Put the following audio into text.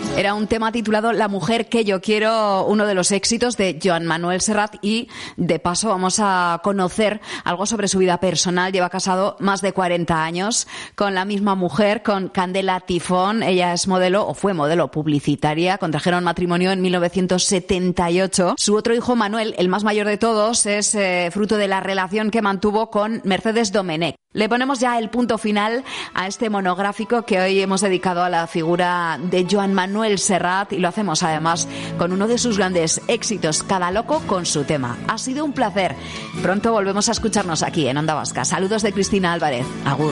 Era un tema titulado La mujer que yo quiero, uno de los éxitos de Joan Manuel Serrat, y de paso vamos a conocer algo sobre su vida personal. Lleva casado más de 40 años con la misma mujer, con Candela Tifón. Ella es modelo, o fue modelo publicitaria. Contrajeron matrimonio en 1978. Su otro hijo, Manuel, el más mayor de todos, es fruto de la relación que mantuvo con Mercedes Domenech. Le ponemos ya el punto final a este monográfico que hoy hemos dedicado a la figura de Joan Manuel Serrat, y lo hacemos además con uno de sus grandes éxitos, Cada loco con su tema. Ha sido un placer. Pronto volvemos a escucharnos aquí en Onda Vasca. Saludos de Cristina Álvarez. Agur.